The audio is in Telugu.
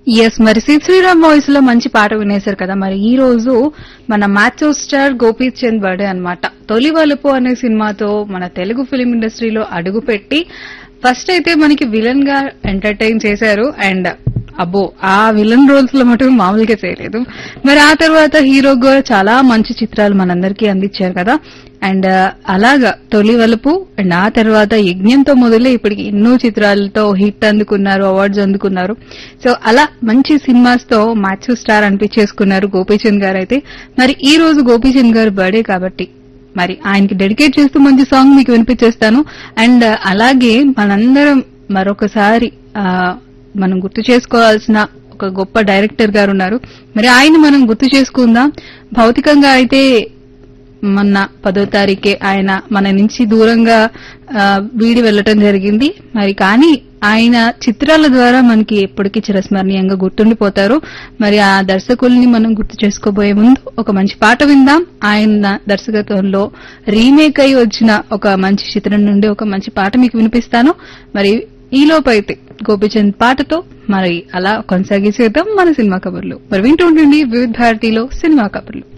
ఎస్, మరి సి శ్రీరామ్ వాయిస్ లో మంచి పాట వినేశారు కదా. మరి ఈ రోజు మన మ్యాథ్యూ స్టార్ గోపీచంద్ బర్త్డే అన్నమాట. తొలి వలుపు అనే సినిమాతో మన తెలుగు ఫిలిం ఇండస్ట్రీలో అడుగుపెట్టి ఫస్ట్ అయితే మనకి విలన్ గా ఎంటర్టైన్ చేశారు. అండ్ అబ్బో, ఆ విలన్ రోల్స్ లో మటుకు మామూలుగా చేయలేదు. మరి ఆ తర్వాత హీరోగా చాలా మంచి చిత్రాలు మనందరికీ అందించారు కదా. అండ్ అలాగా తొలి వలుపు అండ్ ఆ తర్వాత యజ్ఞంతో మొదలై ఇప్పటికి ఎన్నో చిత్రాలతో హిట్ అందుకున్నారు, అవార్డ్స్ అందుకున్నారు. సో అలా మంచి సినిమాస్ తో మ్యాథ్యూ స్టార్ అనిపించేసుకున్నారు గోపీచంద్ గారు. అయితే మరి ఈ రోజు గోపీచంద్ గారు బర్త్డే కాబట్టి మరి ఆయనకి డెడికేట్ చేస్తూ మంచి సాంగ్ మీకు వినిపించేస్తాను. అండ్ అలాగే మనందరం మరొకసారి మనం గుర్తు చేసుకోవాల్సిన ఒక గొప్ప డైరెక్టర్ గారు ఉన్నారు. మరి ఆయన మనం గుర్తు చేసుకుందాం. భౌతికంగా అయితే మొన్న 10వ తారీఖే ఆయన మన నుంచి దూరంగా వీడి వెళ్లటం జరిగింది. మరి కానీ ఆయన చిత్రాల ద్వారా మనకి ఎప్పటికీ చిరస్మరణీయంగా గుర్తుండిపోతారు. మరి ఆ దర్శకుల్ని మనం గుర్తు చేసుకోబోయే ముందు ఒక మంచి పాట విందాం. ఆయన దర్శకత్వంలో రీమేక్ అయి వచ్చిన ఒక మంచి చిత్రం నుండి ఒక మంచి పాట మీకు వినిపిస్తాను. మరి ఈలోపైతే గోపీచంద్ పాటతో మరి అలా కొనసాగించేద్దాం మన సినిమా కబుర్లు. మరి వింటూ ఉండండి వివిధ భారతిలో సినిమా కబుర్లు.